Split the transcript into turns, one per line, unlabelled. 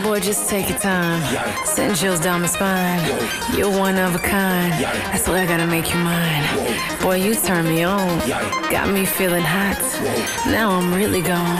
Boy, just take your time. Send chills down my spine. You're one of a kind. I swear I gotta make you mine. Boy, you turn me on. Got me feeling hot. Now I'm really gone.